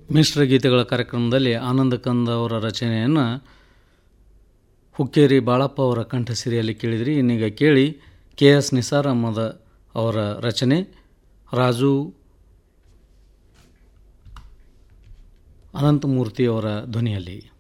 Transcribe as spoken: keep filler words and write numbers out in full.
ಮಿಶ್ರ ಗೀತೆಗಳ ಕಾರ್ಯಕ್ರಮದಲ್ಲಿ ಆನಂದ ಕಂದ ಅವರ ರಚನೆಯನ್ನು ಹುಕ್ಕೇರಿ ಬಾಳಪ್ಪ ಅವರ ಕಂಠಸಿರಿಯಲ್ಲಿ ಕೇಳಿದ್ರಿ. ಇನ್ನೀಗ ಕೇಳಿ ಕೆ ಎಸ್ ನಿಸಾರ್ ಅಹಮದ್ ಅವರ ರಚನೆ ರಾಜು ಅನಂತಮೂರ್ತಿ ಅವರ ಧ್ವನಿಯಲ್ಲಿ.